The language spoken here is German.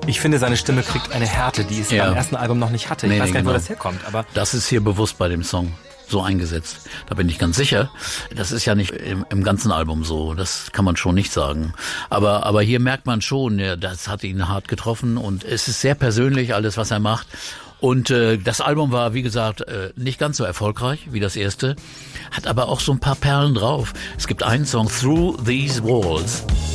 Ich finde, seine Stimme kriegt eine Härte, die es beim ersten Album noch nicht hatte. Ich weiß gar nicht, wo das herkommt. Aber das ist hier bewusst bei dem Song so eingesetzt. Da bin ich ganz sicher. Das ist ja nicht im ganzen Album so. Das kann man schon nicht sagen. Aber hier merkt man schon, das hat ihn hart getroffen und es ist sehr persönlich, alles, was er macht. Und das Album war, wie gesagt, nicht ganz so erfolgreich wie das erste, hat aber auch so ein paar Perlen drauf. Es gibt einen Song, Through These Walls.